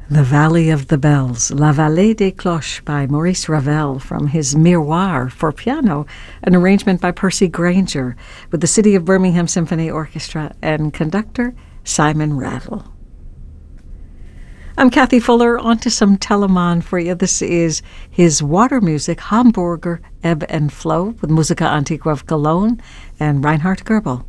The Valley of the Bells, La Vallée des Cloches by Maurice Ravel from his Miroir for piano, an arrangement by Percy Grainger with the City of Birmingham Symphony Orchestra and conductor Simon Rattle. I'm Kathy Fuller, on to some Telemann for you. This is his water music, Hamburger Ebb and Flow, with Musica Antiqua of Cologne and Reinhard Goebel.